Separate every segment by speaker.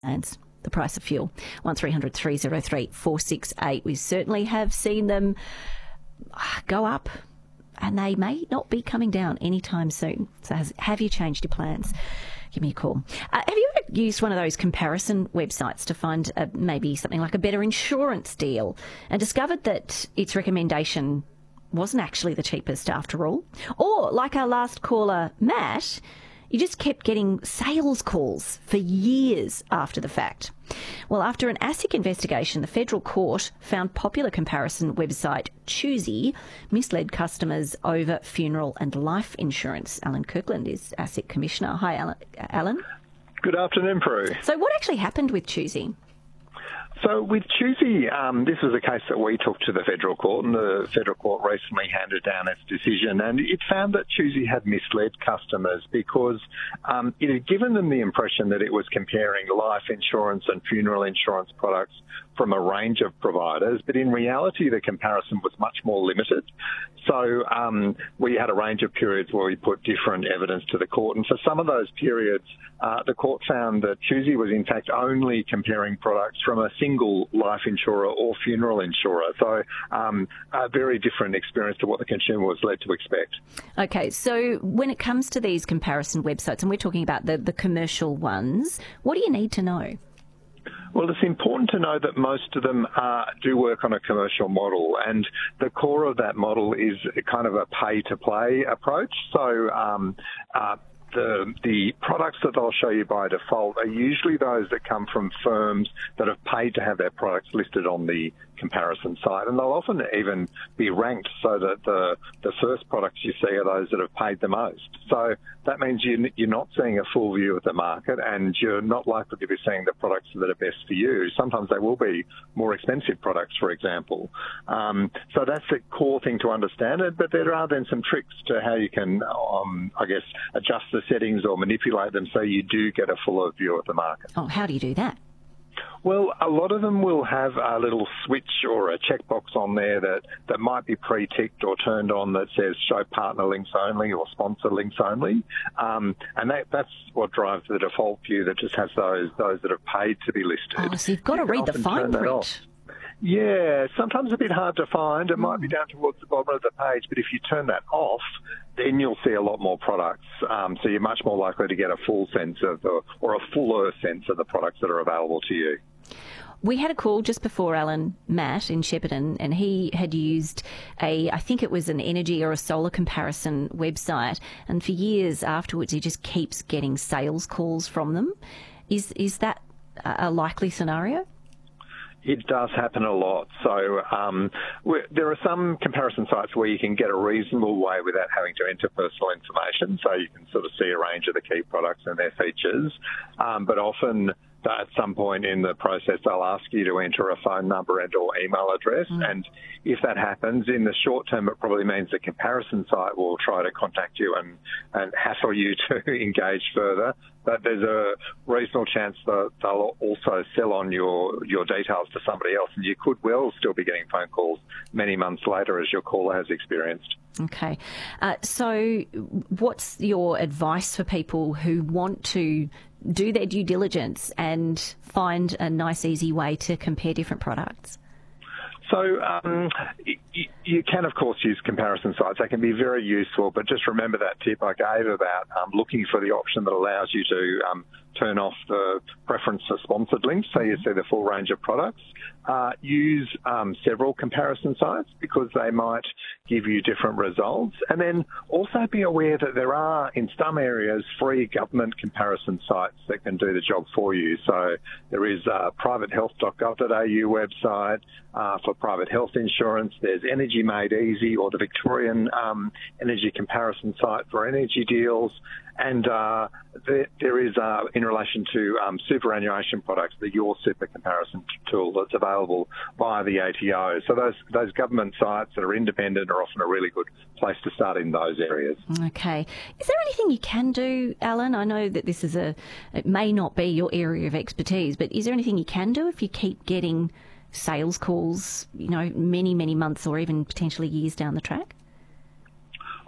Speaker 1: And the price of fuel, 1300 303 468. We certainly have seen them go up, and they may not be coming down anytime soon. So have you changed your plans? Give me a call. Have you ever used one of those comparison websites to find maybe something like a better insurance deal and discovered that its recommendation wasn't actually the cheapest after all? Or, like our last caller, Matt, you just kept getting sales calls for years after the fact. Well, after an ASIC investigation, the federal court found popular comparison website Choosy misled customers over funeral and life insurance. Alan Kirkland is ASIC Commissioner. Hi, Alan.
Speaker 2: Good afternoon, Prue.
Speaker 1: So what actually happened with Choosy?
Speaker 2: So with Choosy, this was a case that we took to the federal court, and the federal court recently handed down its decision, and it found that Choosy had misled customers because it had given them the impression that it was comparing life insurance and funeral insurance products from a range of providers, but in reality the comparison was much more limited. So we had a range of periods where we put different evidence to the court, and for some of those periods the court found that Choosy was in fact only comparing products from a single life insurer or funeral insurer. So a very different experience to what the consumer was led to expect.
Speaker 1: Okay, so when it comes to these comparison websites, and we're talking about the commercial ones, what do you need to know?
Speaker 2: Well, it's important to know that most of them do work on a commercial model, and the core of that model is kind of a pay-to-play approach. So the products that they'll show you by default are usually those that come from firms that have paid to have their products listed on the comparison site, and they'll often even be ranked so that the first products you see are those that have paid the most. So that means you're not seeing a full view of the market, and you're not likely to be seeing the products that are best for you. Sometimes they will be more expensive products, for example. So that's the core thing to understand it, but there are then some tricks to how you can, adjust the settings or manipulate them so you do get a fuller view of the market.
Speaker 1: Oh, how do you do that?
Speaker 2: Well, a lot of them will have a little switch or a checkbox on there that might be pre-ticked or turned on that says show partner links only or sponsor links only. And that's what drives the default view that just has those that have paid to be listed.
Speaker 1: Oh, so you've got to read the fine print.
Speaker 2: Yeah, sometimes a bit hard to find. It might be down towards the bottom of the page, but if you turn that off, then you'll see a lot more products. So you're much more likely to get a full sense of or a fuller sense of the products that are available to you.
Speaker 1: We had a call just before Alan, Matt in Shepparton, and he had used I think it was an energy or a solar comparison website, and for years afterwards he just keeps getting sales calls from them. Is that a likely scenario?
Speaker 2: It does happen a lot. So there are some comparison sites where you can get a reasonable way without having to enter personal information, so you can sort of see a range of the key products and their features. But often at some point in the process, they'll ask you to enter a phone number and or email address. And if that happens, in the short term, it probably means the comparison site will try to contact you and hassle you to engage further. But there's a reasonable chance that they'll also sell on your details to somebody else, and you could well still be getting phone calls many months later, as your caller has experienced.
Speaker 1: Okay. So what's your advice for people who want to do their due diligence and find a nice, easy way to compare different products?
Speaker 2: So you can, of course, use comparison sites. They can be very useful, but just remember that tip I gave about looking for the option that allows you to turn off the preference for sponsored links so you see the full range of products. Use several comparison sites because they might give you different results. And then also be aware that there are, in some areas, free government comparison sites that can do the job for you. So there is privatehealth.gov.au website for private health insurance. There's Energy Made Easy, or the Victorian energy comparison site for energy deals. And there is, in relation to superannuation products, the Your Super comparison tool that's available via the ATO. So those government sites that are independent are often a really good place to start in those areas.
Speaker 1: Okay. Is there anything you can do, Alan? I know that this is it may not be your area of expertise, but is there anything you can do if you keep getting sales calls, many, many months or even potentially years down the track?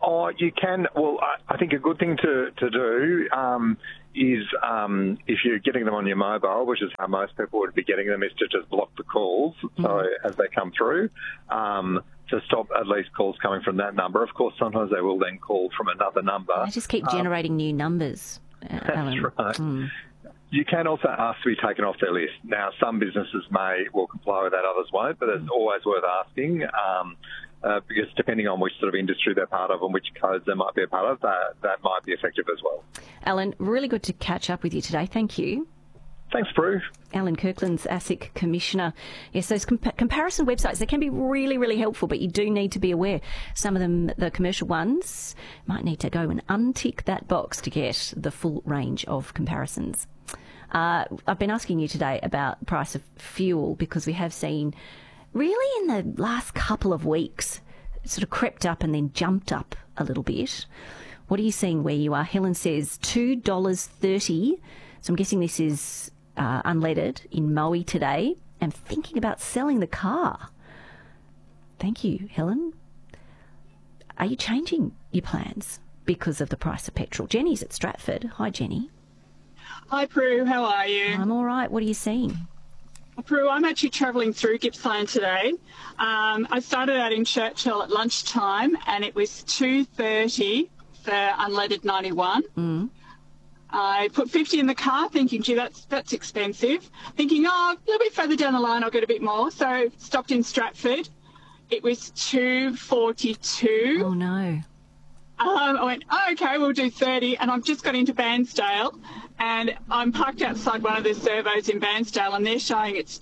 Speaker 2: Oh, you can. Well, I think a good thing to do is if you're getting them on your mobile, which is how most people would be getting them, is to just block the calls so as they come through. To stop at least calls coming from that number. Of course, sometimes they will then call from another number.
Speaker 1: I just keep generating new numbers.
Speaker 2: That's right. You can also ask to be taken off their list. Now, some businesses will comply with that, others won't, but it's always worth asking because depending on which sort of industry they're part of and which codes they might be a part of, that might be effective as well.
Speaker 1: Alan, really good to catch up with you today. Thank you.
Speaker 2: Thanks, Prue.
Speaker 1: Alan Kirkland's ASIC Commissioner. Yes, those comparison websites, they can be really, really helpful, but you do need to be aware. Some of them, the commercial ones, might need to go and untick that box to get the full range of comparisons. I've been asking you today about price of fuel because we have seen really in the last couple of weeks it sort of crept up and then jumped up a little bit. What are you seeing where you are? Helen says $2.30. So I'm guessing this is unleaded in Moe today. I'm thinking about selling the car. Thank you, Helen. Are you changing your plans because of the price of petrol? Jenny's at Stratford. Hi, Jenny.
Speaker 3: Hi, Prue. How are you?
Speaker 1: I'm all right. What are you seeing?
Speaker 3: Prue, I'm actually travelling through Gippsland today. I started out in Churchill at lunchtime and it was $2.30 for unleaded 91. I put 50 in the car thinking, gee, that's expensive. Thinking, a little bit further down the line I'll get a bit more. So stopped in Stratford. It was $2.42.
Speaker 1: Oh, no.
Speaker 3: I went, okay, we'll do 30. And I've just got into Bairnsdale and I'm parked outside one of the servos in Bairnsdale and they're showing it's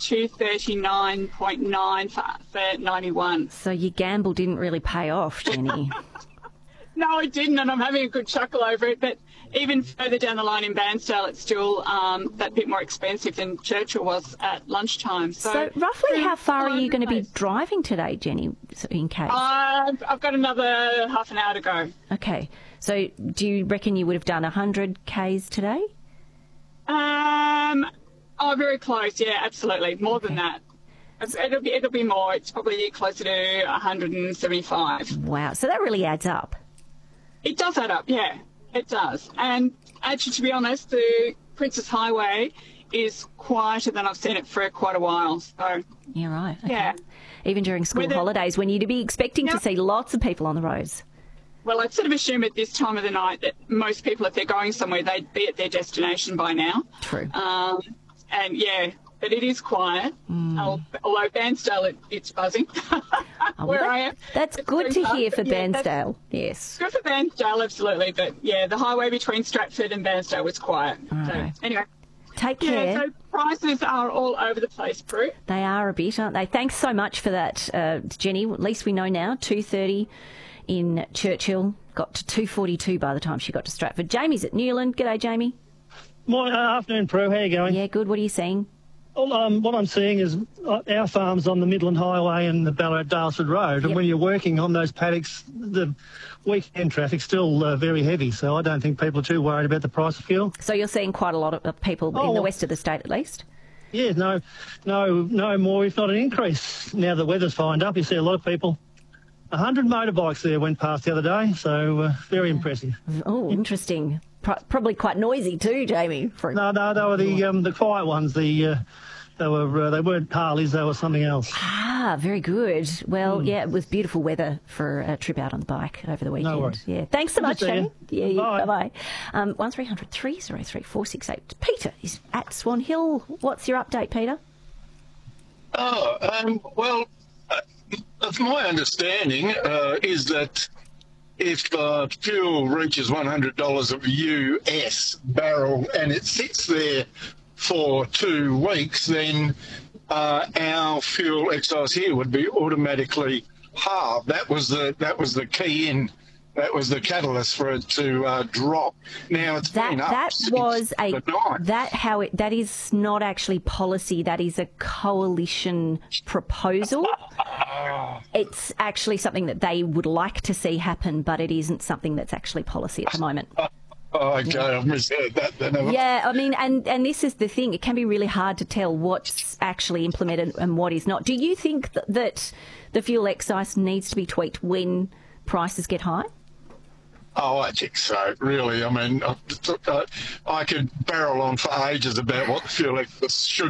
Speaker 3: $2.39.9 for 91.
Speaker 1: So your gamble didn't really pay off, Jenny.
Speaker 3: No, it didn't, and I'm having a good chuckle over it. But even further down the line in Bairnsdale, it's still that bit more expensive than Churchill was at lunchtime.
Speaker 1: So roughly how far are you going to be driving today, Jenny, in case?
Speaker 3: I've got another half an hour to go.
Speaker 1: Okay. So do you reckon you would have done 100 Ks today?
Speaker 3: Very close, yeah, absolutely. More than that. It'll be more. It's probably closer to 175.
Speaker 1: Wow. So that really adds up.
Speaker 3: It does add up, yeah, it does. And actually, to be honest, the Princess Highway is quieter than I've seen it for quite a while. So
Speaker 1: yeah, right. Okay.
Speaker 3: Yeah.
Speaker 1: Even during school holidays, when you'd be expecting to see lots of people on the roads.
Speaker 3: Well, I'd sort of assume at this time of the night that most people, if they're going somewhere, they'd be at their destination by now.
Speaker 1: True.
Speaker 3: And yeah, but it is quiet. Although Bairnsdale, it's buzzing. Where I am.
Speaker 1: That's good to hear for Bairnsdale. Yes.
Speaker 3: Good for Bairnsdale, absolutely. But yeah, the highway between Stratford and Bairnsdale was quiet.
Speaker 1: Right.
Speaker 3: So anyway.
Speaker 1: Take care.
Speaker 3: Yeah, so prices are all over the place, Prue.
Speaker 1: They are a bit, aren't they? Thanks so much for that, Jenny. At least we know now, $2.30 in Churchill, got to $2.42 by the time she got to Stratford. Jamie's at Newland. G'day, Jamie.
Speaker 4: Morning, afternoon, Prue. How are you going?
Speaker 1: Yeah, good. What are you seeing?
Speaker 4: Well, what I'm seeing is our farm's on the Midland Highway and the Ballarat-Dalesford Road, and when you're working on those paddocks, the weekend traffic's still very heavy, so I don't think people are too worried about the price of fuel.
Speaker 1: So you're seeing quite a lot of people in the west of the state, at least?
Speaker 4: Yeah, no more, if not an increase. Now the weather's fined up, you see a lot of people. 100 motorbikes there went past the other day, so very impressive.
Speaker 1: Oh, interesting. Probably quite noisy too, Jamie.
Speaker 4: No, they were the quiet ones. They weren't Harleys, they were something else.
Speaker 1: Ah, very good. Well, yeah, it was beautiful weather for a trip out on the bike over the weekend.
Speaker 4: No worries.
Speaker 1: Yeah, thanks so much, Jamie. Yeah,
Speaker 4: bye.
Speaker 1: 1300 303 468. Peter is at Swan Hill. What's your update, Peter?
Speaker 5: Well, my understanding is that if fuel reaches $100 a US barrel and it sits there for 2 weeks, then our fuel excise here would be automatically halved. That was the key in. That was the catalyst for it to drop. Now it's been up since the night.
Speaker 1: That is not actually policy. That is a coalition proposal. It's actually something that they would like to see happen, but it isn't something that's actually policy at the moment.
Speaker 5: Oh, okay, I've misheard that then.
Speaker 1: Yeah, I mean, and this is the thing. It can be really hard to tell what's actually implemented and what is not. Do you think that the fuel excise needs to be tweaked when prices get high?
Speaker 5: Oh, I think so, really. I mean, I could barrel on for ages about what the fuel experts should